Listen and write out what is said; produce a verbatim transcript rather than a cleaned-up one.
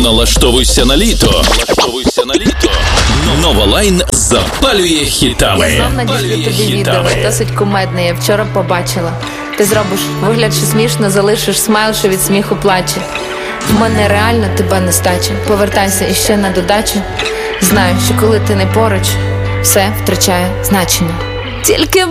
Налаштовуйся на літо. Налаштовуйся на літо. Новолайн запалює хітами. Я знов надішлю тобі відео, досить кумедне, я вчора побачила. Ти зробиш вигляд, що смішно, залишиш смайл, що від сміху плаче. В мене реально тебе нестача. Повертайся іще на додачу. Знаю, що коли ти не поруч, все втрачає значення. Тільки